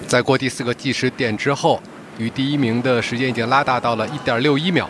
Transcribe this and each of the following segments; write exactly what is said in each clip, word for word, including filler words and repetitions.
在过第四个计时点之后，与第一名的时间已经拉大到了 一点六一秒。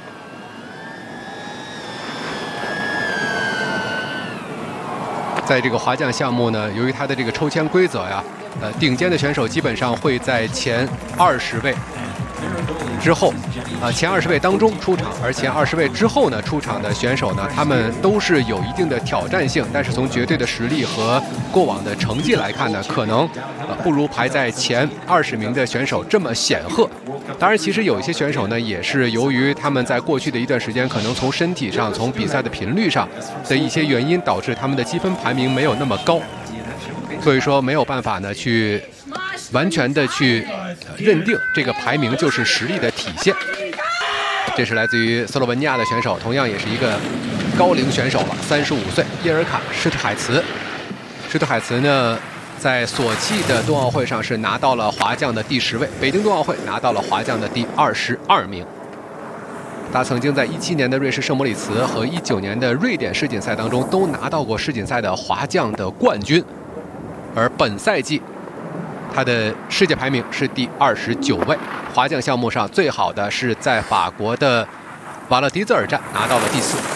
在这个滑降项目呢，由于它的这个抽签规则呀，呃，顶尖的选手基本上会在前二十位之后，啊、呃，前二十位当中出场，而前二十位之后呢出场的选手呢，他们都是有一定的挑战性，但是从绝对的实力和过往的成绩来看呢，可能呃不如排在前二十名的选手这么显赫。当然，其实有一些选手呢，也是由于他们在过去的一段时间，可能从身体上、从比赛的频率上的一些原因，导致他们的积分排名没有那么高，所以说没有办法呢去完全的去认定这个排名就是实力的体现。这是来自于斯洛文尼亚的选手，同样也是一个高龄选手了，三十五岁，叶尔卡·施特海茨。施特海茨呢，在索契的冬奥会上是拿到了滑降的第十位，北京冬奥会拿到了滑降的第二十二名。他曾经在一七年的瑞士圣莫里茨和一九年的瑞典世锦赛当中都拿到过世锦赛的滑降的冠军，而本赛季他的世界排名是第二十九位。滑降项目上最好的是在法国的瓦勒迪泽尔站拿到了第四。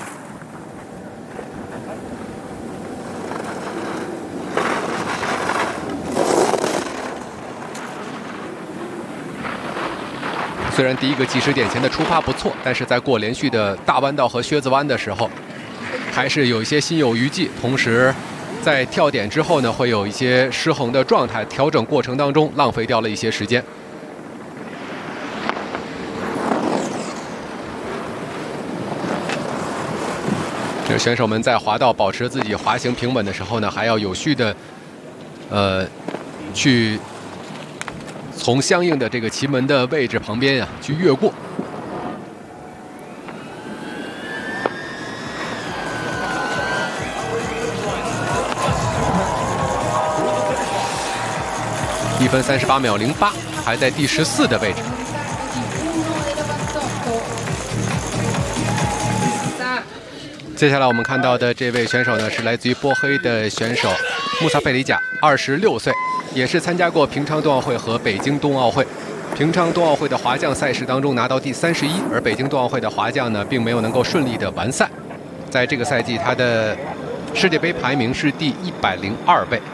虽然第一个计时点前的出发不错，但是在过连续的大弯道和靴子弯的时候，还是有一些心有余悸。同时，在跳点之后呢，会有一些失衡的状态，调整过程当中浪费掉了一些时间。这选手们在滑道保持自己滑行平稳的时候呢，还要有序的，呃，去从相应的这个旗门的位置旁边呀、啊、去越过。一分三十八秒零八，排在第十四的位置。接下来我们看到的这位选手呢，是来自于波黑的选手穆萨贝里贾，二十六岁，也是参加过平昌冬奥会和北京冬奥会。平昌冬奥会的滑降赛事当中拿到第三十一，而北京冬奥会的滑降呢，并没有能够顺利的完赛。在这个赛季，他的世界杯排名是第一百零二位。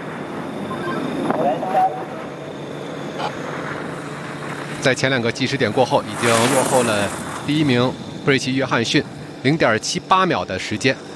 在前两个计时点过后，已经落后了第一名布瑞奇·约翰逊零点七八秒的时间。